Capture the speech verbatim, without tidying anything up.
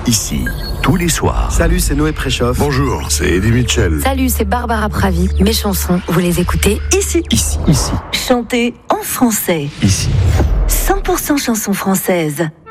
ici, tous les soirs. Salut, c'est Noé Préchoff. Bonjour, c'est Eddie Mitchell. Salut, c'est Barbara Pravi. Mes chansons, vous les écoutez ici. Ici, ici. Chantez en français. Ici. cent pour cent chansons françaises.